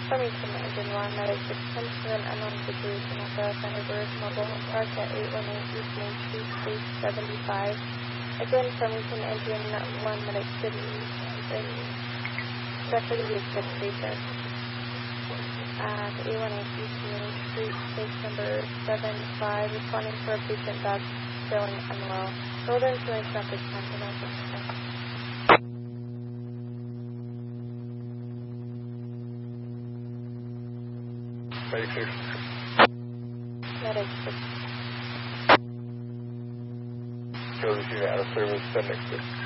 Farmington Engine 1, Medic 610 to an unknown situation at the Thunderbird Mobile Home Park at 818 East Main Street, Space 75. Again, Farmington Engine 1, Medic 6, Deputy 6 at 818 East Main Street, Space number 75, responding for a patient dog feeling unwell. Northern Insurance Traffic Council. Medic 6. Medic 6. Shows you out of service, 7 next 6.